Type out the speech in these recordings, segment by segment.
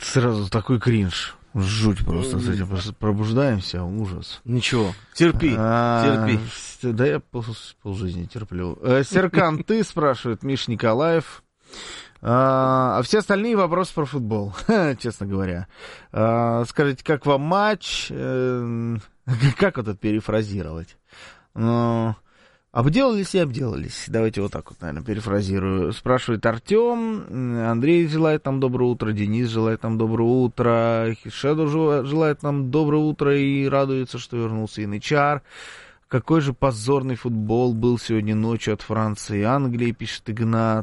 Сразу такой кринж. Жуть просто с этим. Пробуждаемся, ужас. Ничего, терпи. Да я полжизни терплю. Серкан, ты, спрашивает Миш Николаев. А все остальные вопросы про футбол, честно говоря. Скажите, как вам матч? Как это перефразировать? Обделались и обделались. Давайте вот так вот, наверное, перефразирую. Спрашивает Артем. Андрей желает нам доброе утро. Денис желает нам доброе утро. Хишеду желает нам доброе утро и радуется, что вернулся Янычар. Какой же позорный футбол был сегодня ночью от Франции и Англии, пишет Игнат.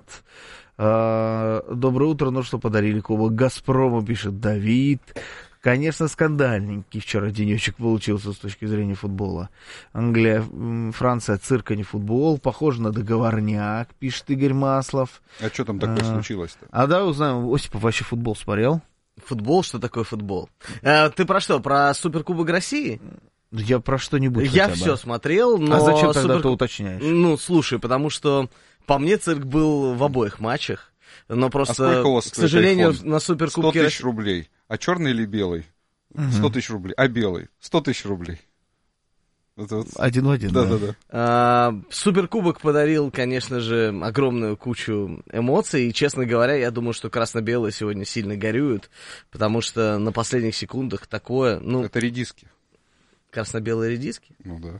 Доброе утро, ну что подарили кубок Газпрому, пишет Давид. Конечно, скандальненький вчера денечек получился с точки зрения футбола. Англия, Франция, цирк, а не футбол. Похоже на договорняк, пишет Игорь Маслов. А что там такое случилось-то? Давай узнаем, Осипов вообще футбол смотрел? Футбол? Что такое футбол? Ты про что? Про Суперкубок России? Я про что-нибудь Я все смотрел, но... А зачем тогда ты уточняешь? Ну, слушай, потому что по мне цирк был в обоих матчах. Но просто, к сожалению, на Суперкубке... 100 тысяч рублей. А черный или белый? 100 тысяч рублей. А белый? 100 тысяч рублей. Один в один, да. Суперкубок подарил, конечно же, огромную кучу эмоций. И, честно говоря, я думаю, что красно-белые сегодня сильно горюют, потому что на последних секундах такое... Это редиски. Красно-белые редиски? Ну да.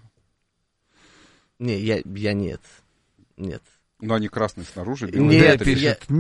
Не, я нет. Но они красные снаружи, белые внутри.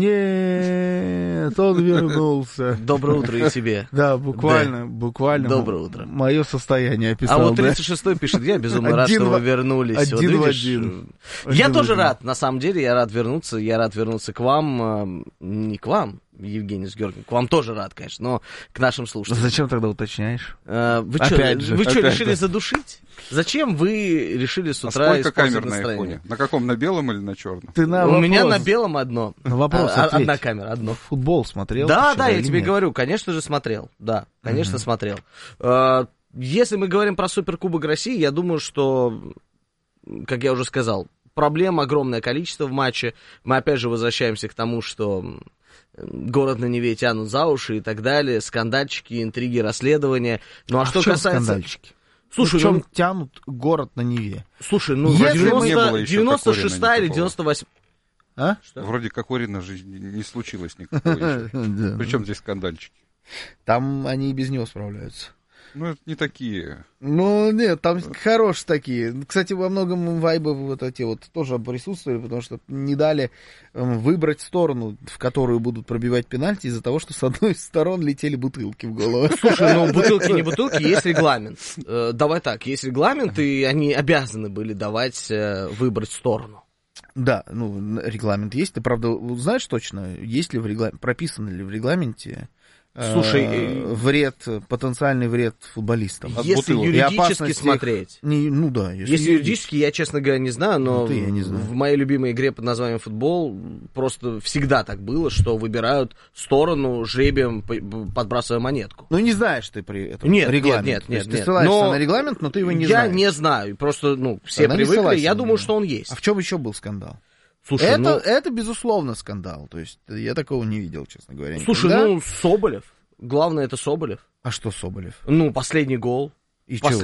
Нет, он вернулся. Доброе утро и тебе. Да, буквально. Доброе утро. Мое состояние описал. А вот 36-й пишет, я безумно рад, что вы вернулись. Один в один. Я тоже рад, на самом деле, я рад вернуться к вам, не к вам, Евгений Сгёркин, к вам тоже рад, конечно, но к нашим слушателям. Зачем тогда уточняешь? Вы что, решили задушить? Зачем вы решили с утра испортить настроение? Сколько камер на айфоне? На каком, на белом или на черном? У меня на белом одно. Вопрос одна камера, одно. Футбол смотрел? Да, я тебе говорю, конечно же смотрел. Да, конечно смотрел. Если мы говорим про Суперкубок России, я думаю, что, как я уже сказал, проблем огромное количество в матче. Мы опять же возвращаемся к тому, что город на Неве тянут за уши и так далее, скандальчики, интриги, расследования. Ну а что касается... скандальчики? Слушай, в чем тянут город на Неве? Слушай, 96-я или 98... А? Вроде как Орина же не случилось никакого еще. Причем здесь скандальчики? Там они и без него справляются. Ну, это не такие. Ну, нет, там хорошие такие. Кстати, во многом вайбы вот эти вот тоже присутствовали, потому что не дали выбрать сторону, в которую будут пробивать пенальти, из-за того, что с одной из сторон летели бутылки в голову. Слушай, ну, бутылки не бутылки, есть регламент. Давай так, есть регламент, и они обязаны были давать выбрать сторону. Да, ну, регламент есть. Ты, правда, знаешь точно, есть ли в регламенте, прописано ли в регламенте потенциальный вред футболистам? Если юридически смотреть. Ну да. Если юридически, я, честно говоря, не знаю, но я не знаю. В моей любимой игре под названием «Футбол» просто всегда так было, что выбирают сторону жребием, подбрасывая монетку. Ну не знаешь ты при этом регламент. Нет. Ты ссылаешься на регламент, но ты его не знаешь. Я не знаю, просто все привыкли, я думаю, что он есть. А в чем еще был скандал? Слушай, это безусловно скандал. То есть я такого не видел, честно говоря. Слушай, Соболев. Главное, это Соболев. А что Соболев? Последний гол. И чего?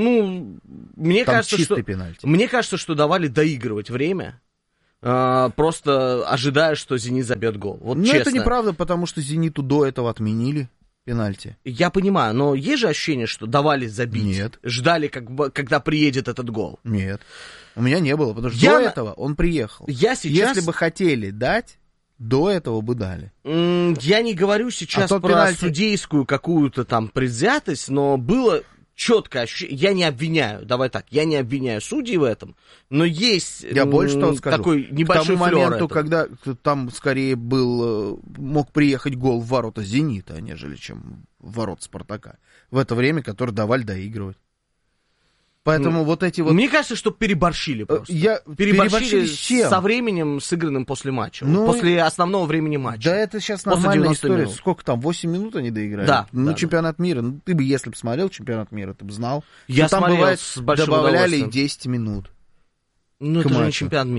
Мне там кажется, чистый пенальти. Мне кажется, что давали доигрывать время, просто ожидая, что «Зенит» забьет гол. Вот честно. Это неправда, потому что «Зениту» до этого отменили пенальти. Я понимаю, но есть же ощущение, что давали забить? Нет. Ждали, когда приедет этот гол? Нет. У меня не было, потому что до этого он приехал. Если бы хотели дать, до этого бы дали. Я не говорю сейчас про судейскую какую-то там предвзятость, но было четкое ощущение. Я не обвиняю, давай так, я не обвиняю судей в этом, но есть больше того скажу. Такой небольшой к тому моменту, этого. Когда там скорее мог приехать гол в ворота «Зенита», нежели чем в ворота «Спартака». В это время, которое давали доигрывать. Поэтому вот эти вот... Мне кажется, что переборщили просто. Переборщили с чем? Со временем, сыгранным после матча. После основного времени матча. Да это сейчас нормальная история. Минут. Сколько там, 8 минут они доиграли? Да. Чемпионат мира. Ты бы, если бы смотрел чемпионат мира, ты бы знал. Я там смотрел бывает, с большим добавляли удовольствием. 10 минут. Это же не чемпионат мира.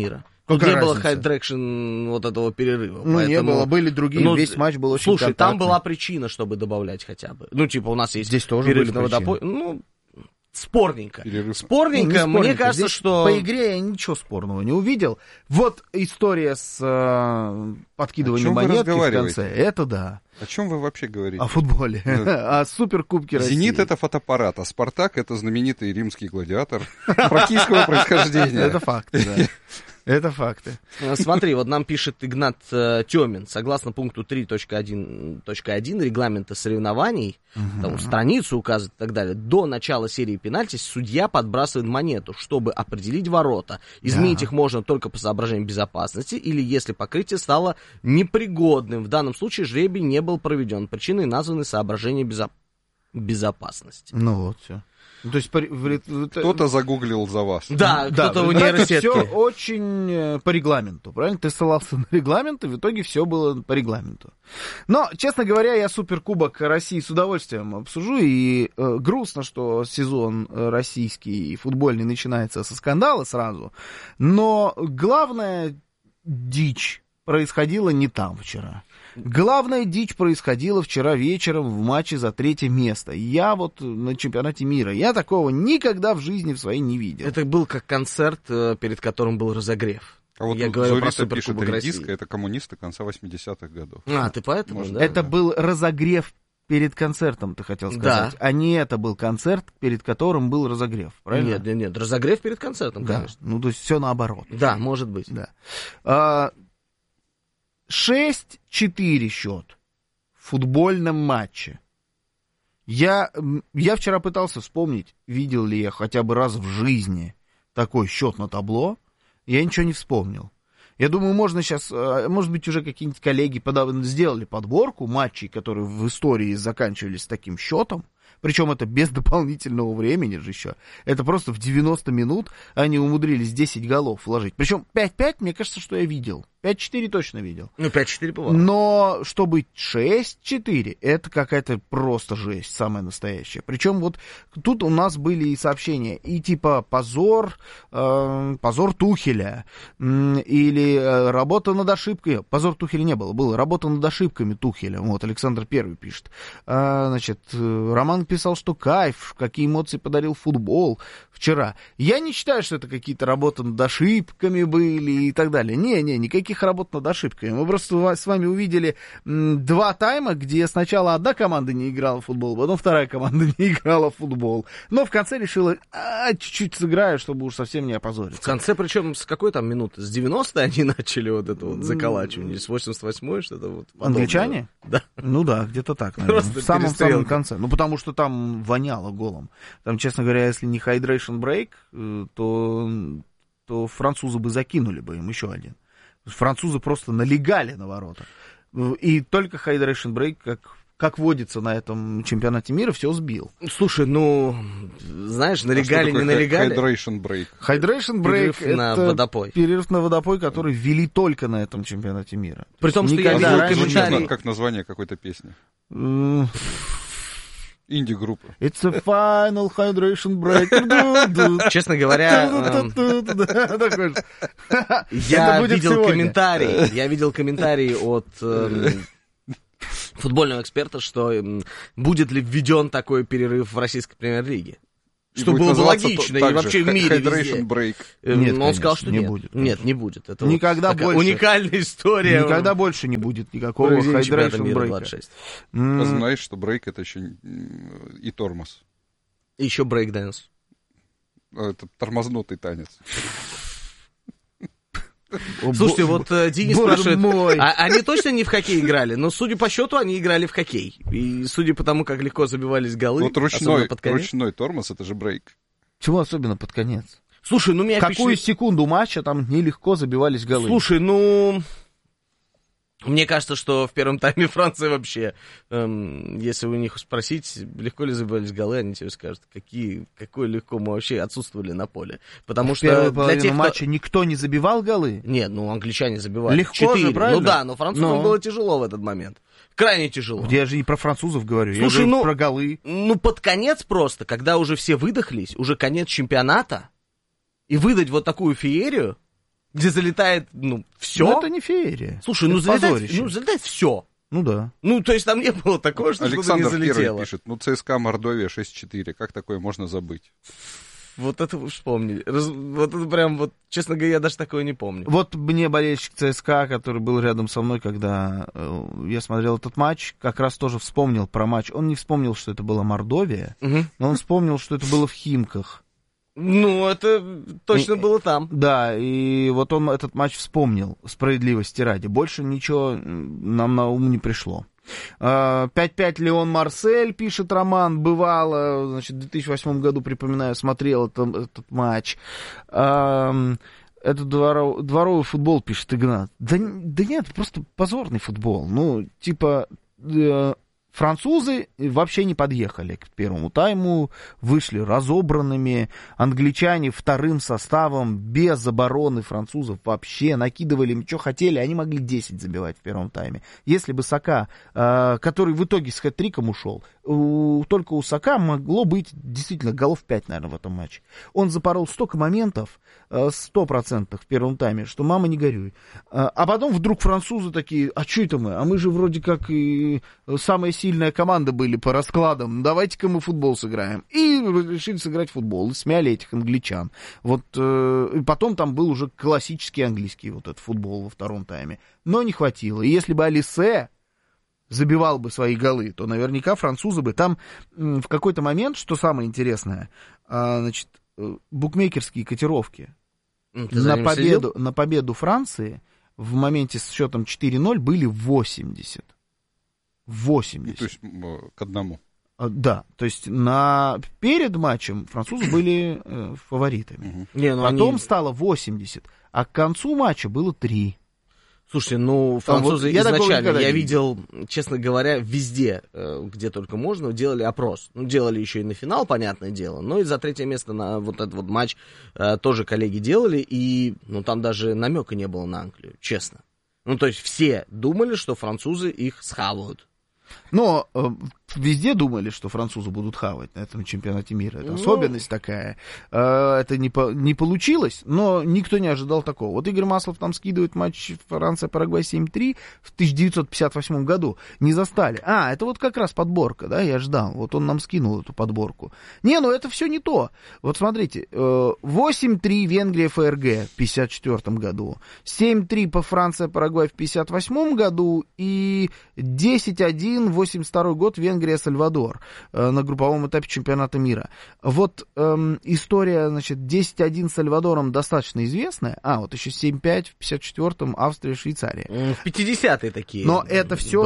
Тут Какая не было разница? хайдрекшн вот этого перерыва. Ну, не поэтому... было, были другие, Ну, весь матч был очень Слушай, там контактный. была причина, чтобы добавлять хотя бы. Ну, типа, у нас есть Здесь тоже перерыв были на водопой. Ну, спорненько. Перерыв. Спорненько, Не мне спорненько. кажется, Здесь что... По игре я ничего спорного не увидел. Вот история с подкидыванием О чем вы монетки в разговариваете? конце, это да. О чем вы вообще говорите? О футболе. О суперкубке России. «Зенит» — это фотоаппарат, а «Спартак» — это знаменитый римский гладиатор фракийского происхождения. Это факты, да. Это факты. Смотри, вот нам пишет Игнат Тёмин. Согласно пункту 3.1 регламента соревнований, там страницу указывает и так далее, до начала серии пенальти судья подбрасывает монету, чтобы определить ворота. Изменить их можно только по соображениям безопасности или если покрытие стало непригодным. В данном случае жребий не был проведен. Причиной названы соображения безопасности. Ну вот, все. То есть Кто-то загуглил за вас. Да, кто-то в это нейросетке. все очень по регламенту, правильно? Ты ссылался на регламент, и в итоге все было по регламенту. Но, честно говоря, я суперкубок России с удовольствием обсужу, и грустно, что сезон российский футбольный начинается со скандала сразу, но главная дичь происходила не там вчера. Главная дичь происходила вчера вечером в матче за 3-е место. Я вот на чемпионате мира, я такого никогда в жизни в своей не видел. Это был как концерт, перед которым был разогрев. А вот Я говорю про Зорита пишет, Суперкубок России. редиска — это коммунисты конца 80-х годов. А, ты поэтому, Может, да? Это был разогрев перед концертом, ты хотел сказать. Да. А не это был концерт, перед которым был разогрев, правильно? Нет, разогрев перед концертом, Да. конечно. Ну, то есть все наоборот. Да, может быть. Да. 6-4 счет в футбольном матче. Я вчера пытался вспомнить, видел ли я хотя бы раз в жизни такой счет на табло. Я ничего не вспомнил. Я думаю, можно сейчас, может быть, уже какие-нибудь коллеги сделали подборку матчей, которые в истории заканчивались таким счетом. Причем это без дополнительного времени же еще. Это просто в 90 минут они умудрились 10 голов вложить. Причем 5-5, мне кажется, что я видел. 5-4 точно видел. Ну, 5-4 бывало. Но чтобы 6-4, это какая-то просто жесть, самая настоящая. Причем вот тут у нас были и сообщения, и типа позор Тухеля, или работа над ошибкой. Позор Тухеля не было, было работа над ошибками Тухеля. Вот, Александр Первый пишет. Значит, Роман писал, что кайф, какие эмоции подарил футбол вчера. Я не считаю, что это какие-то работы над ошибками были и так далее. Не, никаких работ над ошибками. Мы просто с вами увидели 2 тайма, где сначала одна команда не играла в футбол, потом вторая команда не играла в футбол. Но в конце решила, чуть-чуть сыграю, чтобы уж совсем не опозориться. В конце, причем, с какой там минуты? С 90-й они начали вот это вот заколачивание, с 88-й что-то вот подобное. Англичане? Да. Ну да, где-то так, наверное. Просто В самом перестрелка. конце. Ну, потому что там воняло голом. Там, честно говоря, если не hydration break, то французы бы закинули бы им еще один. Французы просто налегали на ворота. И только hydration break, как водится на этом чемпионате мира, все сбил. Слушай, ну, знаешь, налегали, что не такое налегали. Hydration break. Hydration break — Перерыв на это водопой. перерыв на водопой, который ввели только на этом чемпионате мира. При том, что я Никогда видел раньше Звучит комментарии. как название какой-то песни. М, Инди-группа. It's a final hydration break. Ду-ду. Честно говоря, Да, такой же. Это я будет видел сегодня. комментарии от футбольного эксперта, что будет ли введен такой перерыв в российской премьер-лиге. И Что будет было бы называться логично, так и же, вообще в мире Hydration везде. break. Нет, Но он сказал, конечно, что не нет. будет. Нет, не будет. Это Никогда вот такая больше. уникальная история. Никогда больше не будет никакого проведения чемпионата hydration мира break. 26. А знаешь, что брейк — это еще и тормоз. И еще брейкдэнс. Это тормознутый танец. Слушайте, вот Денис Боже спрашивает, мой. они точно не в хоккей играли? Но, судя по счету, они играли в хоккей. И судя по тому, как легко забивались голы, Вот особенно под конец. ручной тормоз — это же брейк. Чего особенно под конец? Слушай, ну меня Какую впечатлило- секунду матча там нелегко забивались голы? Слушай, ну... Мне кажется, что в первом тайме Франция вообще, если у них спросить, легко ли забивались голы, они тебе скажут, какое легко мы вообще отсутствовали на поле. Потому в что первой для половине тех, кто... матча никто не забивал голы? Нет, ну англичане забивали. Легко 4. же, правильно? Ну да, но французам Но. было тяжело в этот момент. Крайне тяжело. Я же не про французов говорю, Слушай, я говорю ну- про голы. Ну, под конец просто, когда уже все выдохлись, уже конец чемпионата, и выдать вот такую феерию, где залетает, все. Ну, это не феерия. Слушай, это залетает все. Ну да. Ну, то есть там не было такого, что что-то не Александр залетело. Первый пишет, ЦСКА Мордовия 6-4, как такое можно забыть? Вот это вы вспомнили. Вот это прям, вот, честно говоря, я даже такое не помню. Вот мне болельщик ЦСКА, который был рядом со мной, когда я смотрел этот матч, как раз тоже вспомнил про матч. Он не вспомнил, что это была Мордовия, но он вспомнил, что это было в Химках. Ну, это точно было там. Да, и вот он этот матч вспомнил, справедливости ради. Больше ничего нам на ум не пришло. 5-5 Леон Марсель, пишет Роман, бывало, значит, в 2008 году, припоминаю, смотрел этот матч. Это дворовый футбол, пишет Игнат. Да нет, просто позорный футбол. Ну, типа, французы вообще не подъехали к первому тайму, вышли разобранными, англичане вторым составом, без обороны французов вообще накидывали им, что хотели, они могли 10 забивать в первом тайме. Если бы Сака, который в итоге с хэт-триком ушел, только у Сака могло быть действительно голов 5, наверное, в этом матче. Он запорол столько моментов, 100% в первом тайме, что мама не горюй. А потом вдруг французы такие, а что это мы? А мы же вроде как и самая сильная команда были по раскладам, давайте-ка мы футбол сыграем. И решили сыграть в футбол, и смяли этих англичан. Вот, и потом там был уже классический английский вот этот футбол во втором тайме. Но не хватило. И если бы Олисе забивал бы свои голы, то наверняка французы бы там в какой-то момент, что самое интересное, значит, букмекерские котировки на победу Франции в моменте с счетом 4-0 были 80. 80. То есть к одному. Да, то есть перед матчем французы были фаворитами. Потом стало 80, а к концу матча было 3. Слушайте, французы изначально, я видел, честно говоря, везде, где только можно, делали опрос. Делали еще и на финал, понятное дело, но и за третье место на вот этот вот матч тоже коллеги делали, и там даже намека не было на Англию, честно. То есть все думали, что французы их схавают. Но везде думали, что французы будут хавать на этом чемпионате мира. Это особенность такая. Это не получилось, но никто не ожидал такого. Вот Игорь Маслов там скидывает матч Франция-Парагвай 7-3 в 1958 году. Не застали. Это вот как раз подборка, да, я ждал. Вот он нам скинул эту подборку. Это все не то. Вот смотрите, 8-3 Венгрия ФРГ в 1954 году, 7-3 по Франция-Парагвай в 1958 году и 10-1 1982 год, Венгрия, Сальвадор на групповом этапе чемпионата мира. Вот история, значит, 10-1 с Сальвадором достаточно известная. Вот еще 7-5 в 54-м Австрия, Швейцария. В 50-е такие. Но это все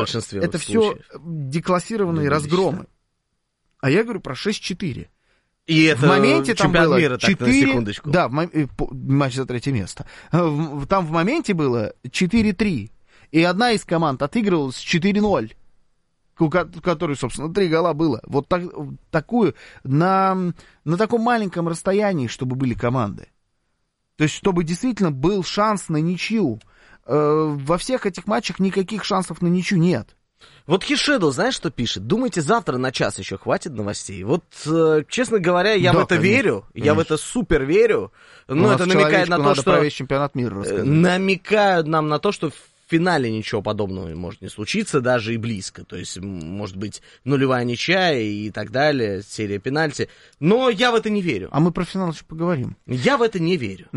деклассированные разгромы. А я говорю про 6-4. И это в моменте там было мира, 4, так, на секундочку. Да, матч за третье место. Там в моменте было 4-3. И одна из команд отыгрывалась 4-0. У которой, собственно, 3 гола было. Вот такую, на таком маленьком расстоянии, чтобы были команды. То есть, чтобы действительно был шанс на ничью. Во всех этих матчах никаких шансов на ничью нет. Вот Хишедл, знаешь, что пишет? Думаете, завтра на час еще хватит новостей? Вот, честно говоря, я в это верю. Я в это супер верю. Но это намекает на то, что... про весь чемпионат мира рассказать. Намекают нам на то, что в финале ничего подобного может не случиться, даже и близко. То есть, может быть, нулевая ничья и так далее, серия пенальти. Но я в это не верю. А мы про финал еще поговорим. Я в это не верю.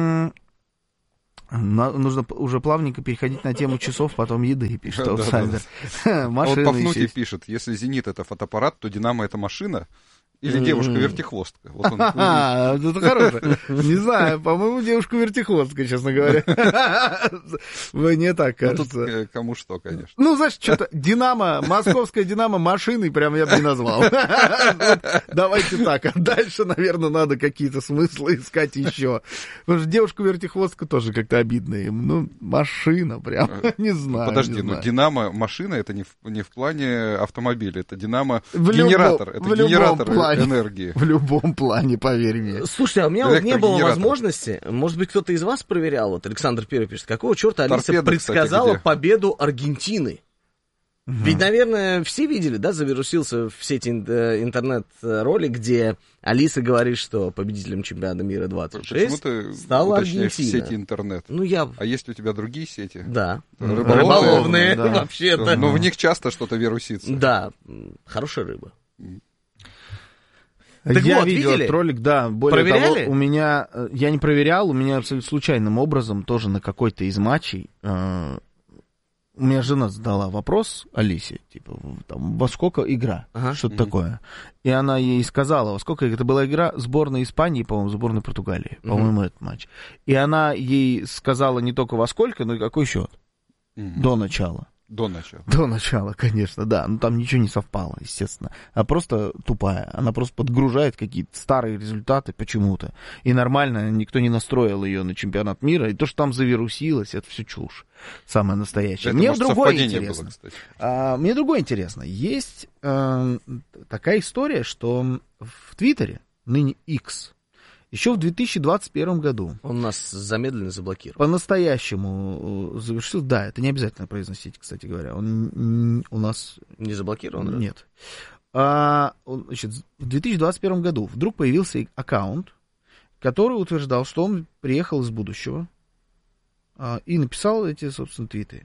Нужно уже плавненько переходить на тему часов, потом еды, пишет аутсайдер. Вот Пафнутий пишет, если «Зенит» — это фотоаппарат, то «Динамо» — это машина. Или девушка-вертихвостка. Вот он. Это хорошее. Не знаю, по-моему, девушка-вертихвостка, честно говоря. Мне так кажется. Тут кому что, конечно. Знаешь, что-то Динамо, московская Динамо машиной прям я бы не назвал. Давайте так. А дальше, наверное, надо какие-то смыслы искать еще. Потому что девушка-вертихвостка тоже как-то обидно им. Машина прям, не знаю. Подожди, Динамо машина — это не в плане автомобиля, это Динамо генератор. Это генератор энергии. В любом плане, поверь мне. Слушайте, у меня вот не было возможности, может быть, кто-то из вас проверял, вот Александр Первый пишет, какого черта Алиса предсказала победу Аргентины? Ведь, наверное, все видели, да, завирусился в сети интернет-ролик, где Алиса говорит, что победителем чемпионата мира 26 стала Аргентина. В сети интернет? А есть у тебя другие сети? Да. Рыболовные, да. вообще-то. Но в них часто что-то вирусится. Да, хорошая рыба. Так я видел этот ролик, да. Более Проверяли? того, я не проверял, у меня абсолютно случайным образом тоже на какой-то из матчей у меня жена задала вопрос Алисе, типа, там, во сколько игра, что-то такое. И она ей сказала, во сколько это была игра сборной Испании, по-моему, сборной Португалии, по-моему, этот матч. И она ей сказала не только во сколько, но и какой счет до начала. До начала. До начала, конечно, да. Ну, там ничего не совпало, естественно. А просто тупая. Она просто подгружает какие-то старые результаты почему-то. И нормально, никто не настроил ее на чемпионат мира. И то, что там завирусилось, это все чушь. Самое настоящее. Это, мне может, другое интересно. Было, кстати. Мне другое интересно. Есть такая история, что в Твиттере, ныне X, еще в 2021 году. Он нас замедленно заблокировал. По-настоящему завершил. Да, это не обязательно произносить, кстати говоря. Он у нас... Не заблокирован? Нет. Значит, в 2021 году вдруг появился аккаунт, который утверждал, что он приехал из будущего и написал эти, собственно, твиты.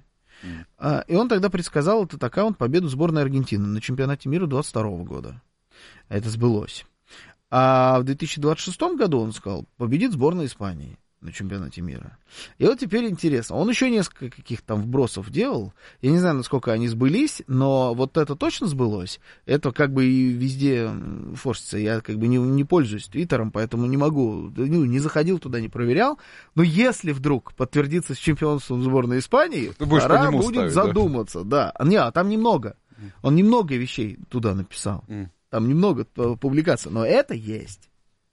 И он тогда предсказал этот аккаунт победу сборной Аргентины на чемпионате мира 2022 года. Это сбылось. А в 2026 году он сказал, победит сборная Испании на чемпионате мира. И вот теперь интересно, он еще несколько каких-то там вбросов делал, я не знаю, насколько они сбылись, но вот это точно сбылось, это как бы и везде форсится, я как бы не пользуюсь Твиттером, поэтому не могу, не заходил туда, не проверял, но если вдруг подтвердится с чемпионством сборной Испании, пора будет задуматься, да. А там немного, он немного вещей туда написал. Там немного публикаций, но это есть.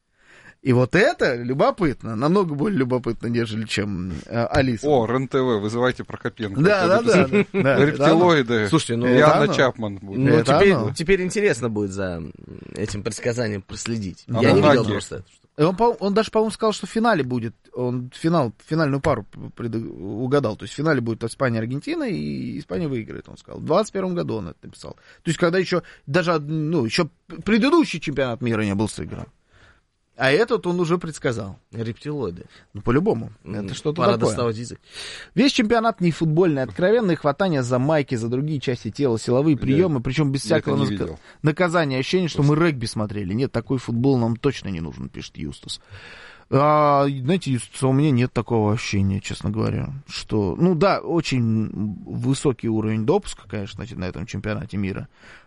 И вот это любопытно, намного более любопытно, нежели чем Алиса. О, РЕН-ТВ, вызывайте Прокопенко. Да. Рептилоиды. Слушайте, Рианна Чапман будет. Теперь интересно будет за этим предсказанием проследить. Я не видел просто это. Он даже, по-моему, сказал, что в финале будет, он финальную пару угадал, то есть в финале будет Испания и Аргентина, и Испания выиграет, он сказал. В 2021 году он это написал. То есть когда еще, даже, еще предыдущий чемпионат мира не был сыгран. А этот он уже предсказал. Рептилоиды. Ну, по-любому. Это что-то пора такое. доставать язык. Весь чемпионат не футбольный. Откровенные хватания за майки, за другие части тела, силовые приемы, причем без всякого наказания. Ощущение, что мы регби смотрели. Нет, такой футбол нам точно не нужен, пишет Юстас. Знаете, Юстас, у меня нет такого ощущения, честно говоря. Что, ну да, очень высокий уровень допуска, конечно, на этом чемпионате мира.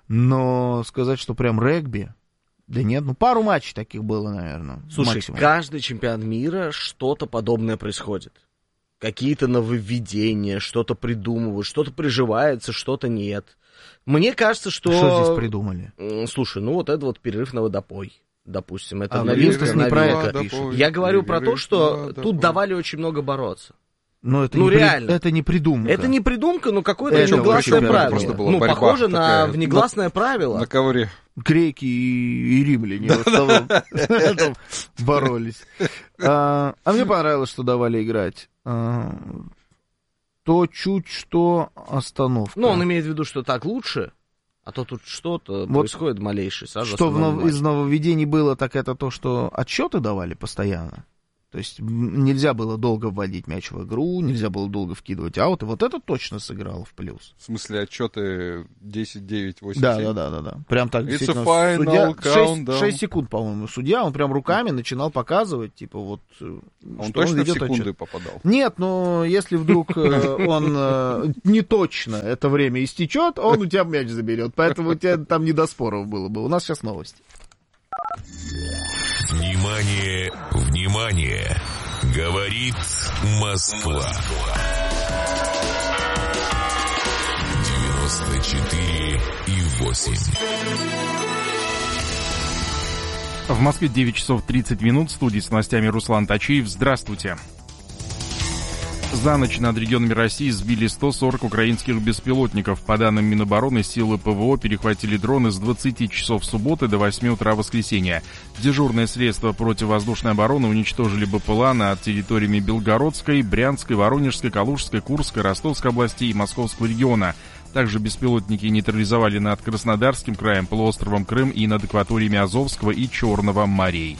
Но сказать, что прям регби... Да нет, пару матчей таких было, наверное. Слушай, максимум. Каждый чемпионат мира что-то подобное происходит. Какие-то нововведения, что-то придумывают, что-то приживается, что-то нет. Мне кажется, что... Что здесь придумали? Слушай, вот это вот перерыв на водопой. Допустим, это новинка. Я говорю про то, что тут давали очень много бороться. Но это реально. Это не придумка. Это не придумка, но какое-то негласное правило. Похоже на внегласное правило. На ковре. Греки и римляне в основном боролись. А мне понравилось, что давали играть. То чуть что остановка. Он имеет в виду, что так лучше, а то тут что-то происходит малейшее. Что из нововведений было, так это то, что отсчеты давали постоянно. То есть нельзя было долго вводить мяч в игру, нельзя было долго вкидывать ауты. Вот это точно сыграло в плюс. В смысле, отчеты 10, 9, 8, 7? Да. Прям так действительно. Судья, 6 секунд, по-моему, судья, он прям руками начинал показывать, типа вот... Он точно в секунды попадал? Нет, но если вдруг он не точно это время истечет, он у тебя мяч заберет. Поэтому у тебя там не до споров было бы. У нас сейчас новости. Внимание, внимание! Говорит Москва. 94,8. В Москве 9 часов 30 минут. В студии с новостями Руслан Тачиев. Здравствуйте. За ночь над регионами России сбили 140 украинских беспилотников. По данным Минобороны, силы ПВО перехватили дроны с 20 часов субботы до 8 утра воскресенья. Дежурные средства противовоздушной обороны уничтожили БПЛА над территориями Белгородской, Брянской, Воронежской, Калужской, Курской, Ростовской областей и Московского региона. Также беспилотники нейтрализовали над Краснодарским краем, полуостровом Крым и над акваториями Азовского и Черного морей.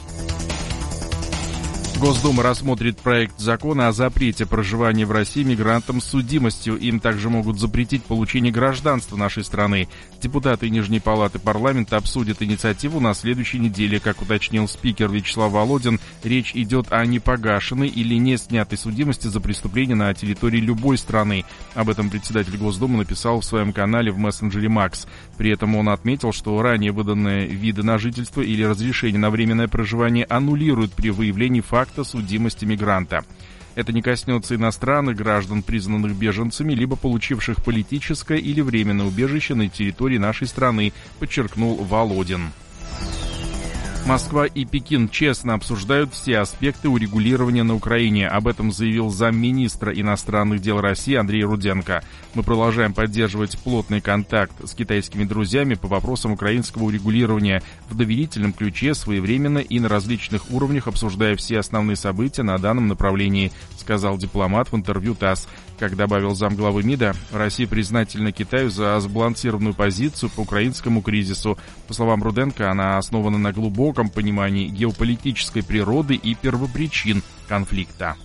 Госдума рассмотрит проект закона о запрете проживания в России мигрантам с судимостью. Им также могут запретить получение гражданства нашей страны. Депутаты Нижней палаты парламента обсудят инициативу на следующей неделе. Как уточнил спикер Вячеслав Володин, речь идет о непогашенной или не снятой судимости за преступление на территории любой страны. Об этом председатель Госдумы написал в своем канале в мессенджере Макс. При этом он отметил, что ранее выданные виды на жительство или разрешение на временное проживание аннулируют при выявлении факта судимости мигранта. Это не коснется иностранных граждан, признанных беженцами, либо получивших политическое или временное убежище на территории нашей страны, подчеркнул Володин. Москва и Пекин честно обсуждают все аспекты урегулирования на Украине. Об этом заявил замминистра иностранных дел России Андрей Руденко. Мы продолжаем поддерживать плотный контакт с китайскими друзьями по вопросам украинского урегулирования в доверительном ключе, своевременно и на различных уровнях, обсуждая все основные события на данном направлении, сказал дипломат в интервью ТАСС. Как добавил замглавы МИДа, Россия признательна Китаю за сбалансированную позицию по украинскому кризису. По словам Руденко, она основана на глубоком понимании геополитической природы и первопричин конфликта.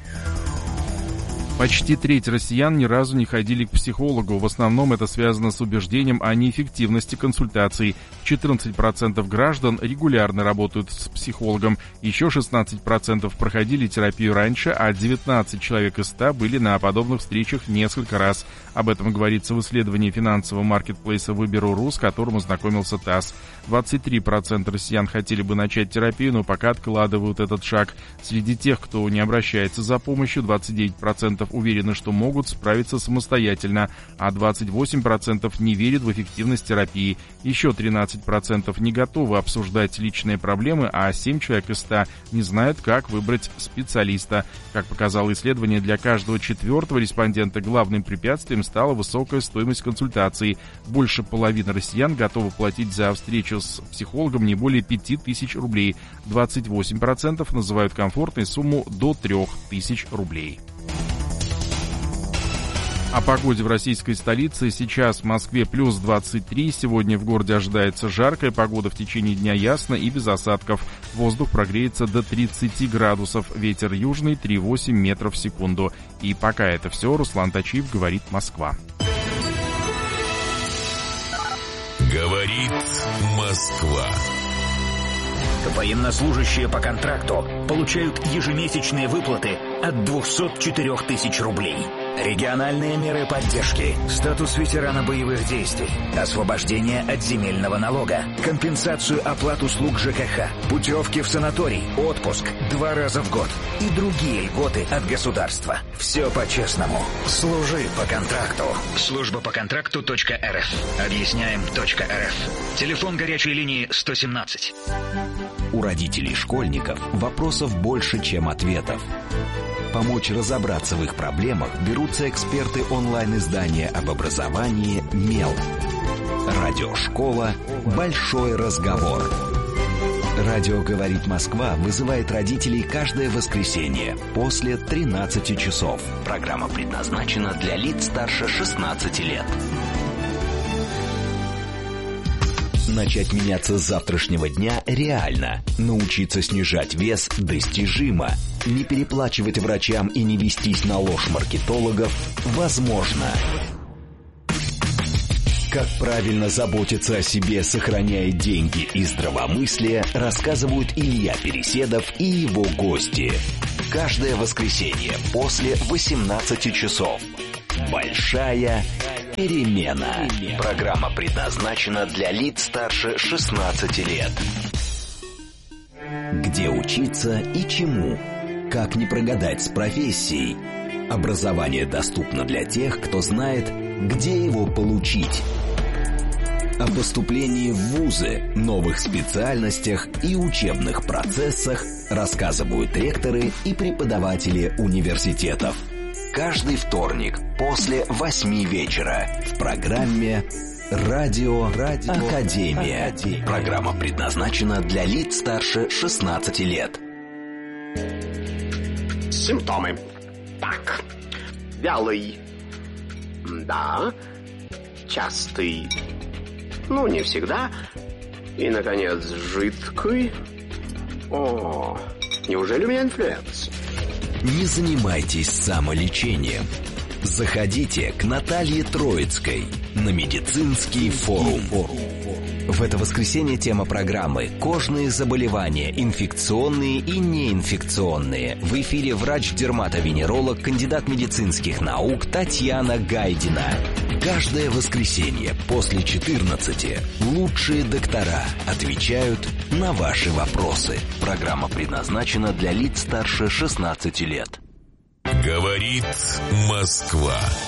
Почти треть россиян ни разу не ходили к психологу. В основном это связано с убеждением о неэффективности консультаций. 14% граждан регулярно работают с психологом. Еще 16% проходили терапию раньше, а 19 человек из 100 были на подобных встречах несколько раз. Об этом говорится в исследовании финансового маркетплейса «Выберу.ру», с которым ознакомился ТАСС. 23% россиян хотели бы начать терапию, но пока откладывают этот шаг. Среди тех, кто не обращается за помощью, 29% уверены, что могут справиться самостоятельно, а 28% не верят в эффективность терапии. Еще 13% не готовы обсуждать личные проблемы, а 7 человек из 100 не знают, как выбрать специалиста. Как показало исследование, для каждого четвертого респондента главным препятствием стала высокая стоимость консультаций. Больше половины россиян готовы платить за встречу с психологом не более 5000 рублей. 28% называют комфортной сумму до 3000 рублей. О погоде в российской столице. Сейчас в Москве плюс 23. Сегодня в городе ожидается жаркая погода. В течение дня ясно и без осадков. Воздух прогреется до 30 градусов. Ветер южный 3,8 метров в секунду. И пока это все. Руслан Тачиев, говорит Москва. Говорит Москва. Военнослужащие по контракту получают ежемесячные выплаты от 204 тысяч рублей. Региональные меры поддержки, статус ветерана боевых действий, освобождение от земельного налога, компенсацию оплат услуг ЖКХ, путевки в санаторий, отпуск 2 раза в год и другие льготы от государства. Все по-честному. Служи по контракту. Служба по контракту.рф. Объясняем.рф. Телефон горячей линии 117. У родителей школьников вопросов больше, чем ответов. Помочь разобраться в их проблемах берутся эксперты онлайн-издания об образовании «Мел». Радиошкола «Большой разговор». Радио «Говорит Москва» вызывает родителей каждое воскресенье после 13 часов. Программа предназначена для лиц старше 16 лет. Начать меняться с завтрашнего дня реально. Научиться снижать вес достижимо. Не переплачивать врачам и не вестись на ложь маркетологов возможно. Как правильно заботиться о себе, сохраняя деньги и здравомыслие, рассказывают Илья Переседов и его гости. Каждое воскресенье после 18 часов. Большая перемена. Программа предназначена для лиц старше 16 лет. Где учиться и чему? Как не прогадать с профессией? Образование доступно для тех, кто знает, где его получить. О поступлении в вузы, новых специальностях и учебных процессах рассказывают ректоры и преподаватели университетов. Каждый вторник после 8 вечера в программе «Радио Академия». Программа предназначена для лиц старше 16 лет. Симптомы. Так, вялый. Да. частый. Ну, не всегда. И, наконец, жидкий. О, неужели у меня инфлюенс? Не занимайтесь самолечением. Заходите к Наталье Троицкой на медицинский форум. В это воскресенье тема программы «Кожные заболевания, инфекционные и неинфекционные». В эфире врач-дерматовенеролог, кандидат медицинских наук Татьяна Гайдина. Каждое воскресенье после 14 лучшие доктора отвечают на ваши вопросы. Программа предназначена для лиц старше 16 лет. Говорит Москва.